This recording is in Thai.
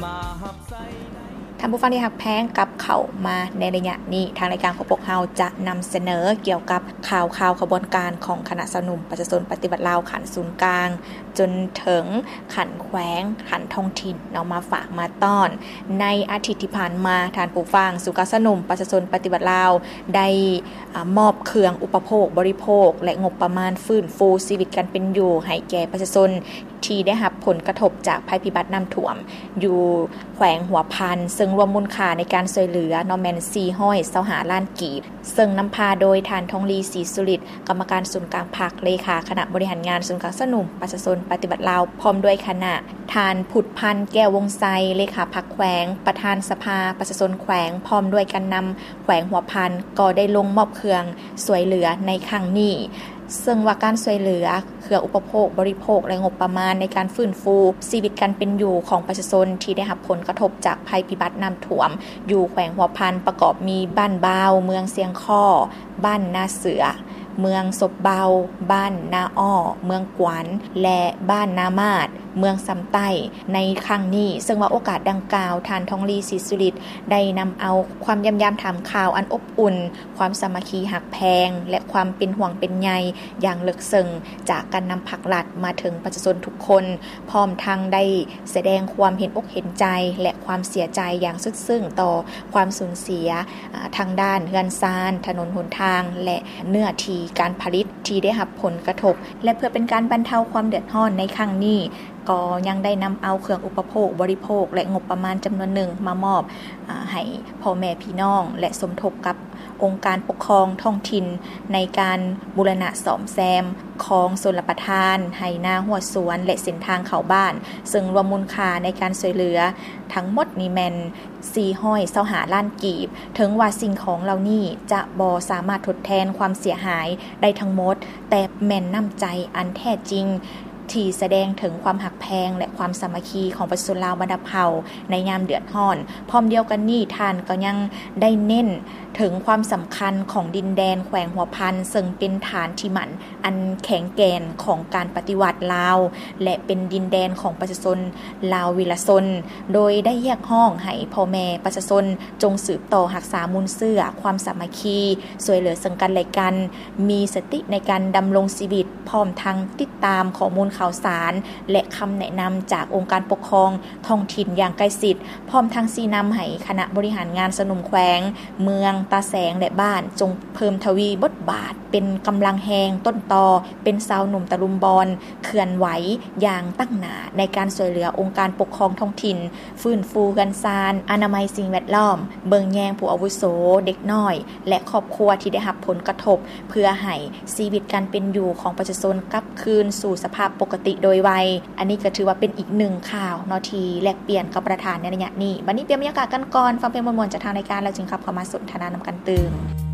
ท่านผู้ฟังที่ฮักแพงกับเข้ามาในระยะนี้ทางรายการของพวกเราจะนำเสนอเกี่ยวกับข่าวขบวนการของคณะสนุมประชาชนปฏิบัติลาวขันศูนย์กลางจนถึงขันแขวงขันท้องถิ่นเอามาฝากมาต้อนในอาทิตย์ที่ผ่านมาท่านผู้ฟังสุกสนุมประชาชนปฏิบัติลาวได้มอบเครื่องอุปโภคบริโภคและงบประมาณฟื้นฟูชีวิตกันเป็นอยู่ให้แก่ประชาชนที่ได้รับผลกระทบจากภัยพิบัติน้ำท่วมอยู่แขวงหัวพันซึ่งรวมมูลค่าในการช่วยเหลือนอแมน425ล้านกีบซึ่งนำพาโดยทานทองลีศรีสุริตกรรมการศูนย์กลางภาคเลขาคณะบริหารงานศูนย์กลางสนุมประชาชนปฏิบัติลาวพร้อมด้วยคณะทานผุดพันธ์แก้ววงไซเลขาพรรคแขวงประธานสภาประชาชนแขวงพร้อมด้วยกันนำแขวงหัวพันก็ได้ลงมอบเครื่องช่วยเหลือในครั้งนี้ซึ่งว่าการช่วยเหลือเครื่องอุปโภคบริโภคและงบประมาณในการฟื้นฟูชีวิตการเป็นอยู่ของประชาชนที่ได้รับผลกระทบจากภัยพิบัติน้ำท่วมอยู่แขวงหัวพันประกอบมีบ้านบาวเมืองเสียงข้อบ้านนาเสือเมืองศพเบาบ้านนาอ้อเมืองกวนและบ้านนามาดเมืองซำใต้ในครั้งนี้ซึ่งว่าโอกาสดังกล่าวทานทองลีศรีสุริตได้นำเอาความยำยำถามข่าวอันอบอุ่นความสามัคคีหักแพงและความเป็นห่วงเป็นใยอย่างลึกซึ้งจากการนำผักหลัดมาถึงประชาชนทุกคนพร้อมทั้งได้แสดงความเห็นอกเห็นใจและความเสียใจอย่างสุดซึ้งต่อความสูญเสียทางด้านเฮือนซานถนนหนทางและเนื้อที่การผลิตที่ได้รับผลกระทบและเพื่อเป็นการบรรเทาความเดือดร้อนในครั้งนี้ก็ยังได้นำเอาเครื่องอุปโภคบริโภคและงบประมาณจำนวนหนึ่งมามอบให้พ่อแม่พี่น้องและสมทบกับองค์การปกครองท้องถิ่นในการบูรณะซ่อมแซมคลองชลประทานไหนาหัวสวนและเส้นทางเข้าบ้านซึ่งรวมมูลค่าในการช่วยเหลือทั้งหมดนี้แม่น425ล้านกีบถึงว่าสิ่งของเหล่านี้จะบ่สามารถทดแทนความเสียหายได้ทั้งหมดแต่แม่นน้ำใจอันแท้จริงที่แสดงถึงความหักแพงและความสามัคคีของประชาชนลาวบรรดาเผ่าในยามเดือดร้อนพร้อมเดียวกันนี้ท่านก็ยังได้เน้นถึงความสำคัญของดินแดนแขวงหัวพันซึ่งเป็นฐานที่มั่นอันแข็งแกร่งของการปฏิวัติลาวและเป็นดินแดนของประชาชนลาววิลชนโดยได้เรียกร้องให้พ่อแม่ประชาชนจงสืบต่อรักษามูลเสื่อความสามัคคีช่วยเหลือซึ่งกันและกันมีสติในการดำรงชีวิตพร้อมทั้งติดตามข้อมูลข่าวสารและคำแนะนำจากองค์การปกครองท้องถิ่นอย่างใกล้ชิดพร้อมทั้งชี้นำให้คณะบริหารงานสนุมแขวงเมืองตาแสงและบ้านจงเพิ่มทวีบทบาทเป็นกำลังแหงต้นตอเป็นสาวหนุ่มตะลุมบอลเคลื่อนไหวอย่างตั้งหน้าในการช่วยเหลือองค์การปกครองท้องถิ่นฟื้นฟูกันซานอนามัยสิ่งแวดล้อมเบิงแยงผู้อาวุโสเด็กน้อยและครอบครัวที่ได้รับผลกระทบเพื่อให้ชีวิตการเป็นอยู่ของประชาชนกลับคืนสู่สภาพปกติโดยไวอันนี้ก็ถือว่าเป็นอีกหนึ่งข่าวนาทีแลกเปลี่ยนกับประธานในระยะนี้บัดนี้เปลี่ยนบรรยากาศกันก่อนฟังเพลงมวลๆจากทางรายการแล้วจึงขับเข้ามาสนทนานำกันตื่น